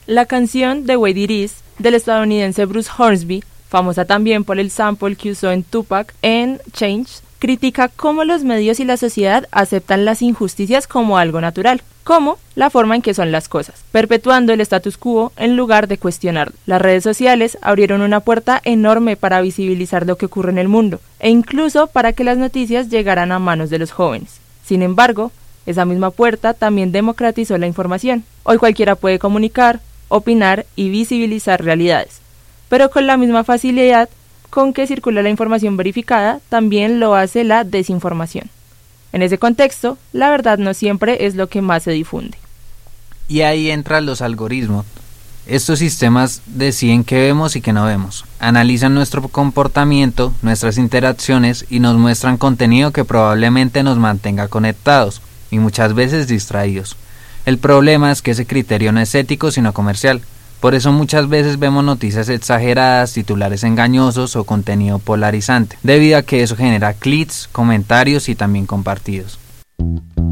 La canción The Way It Is del estadounidense Bruce Hornsby, famosa también por el sample que usó en Tupac en Change, critica cómo los medios y la sociedad aceptan las injusticias como algo natural, como la forma en que son las cosas, perpetuando el status quo en lugar de cuestionarlo. Las redes sociales abrieron una puerta enorme para visibilizar lo que ocurre en el mundo, e incluso para que las noticias llegaran a manos de los jóvenes. Sin embargo, esa misma puerta también democratizó la información. Hoy cualquiera puede comunicar, opinar y visibilizar realidades, pero con la misma facilidad con que circula la información verificada, también lo hace la desinformación. En ese contexto, la verdad no siempre es lo que más se difunde. Y ahí entran los algoritmos. Estos sistemas deciden qué vemos y qué no vemos, analizan nuestro comportamiento, nuestras interacciones y nos muestran contenido que probablemente nos mantenga conectados y muchas veces distraídos. El problema es que ese criterio no es ético sino comercial. Por eso muchas veces vemos noticias exageradas, titulares engañosos o contenido polarizante, debido a que eso genera clics, comentarios y también compartidos.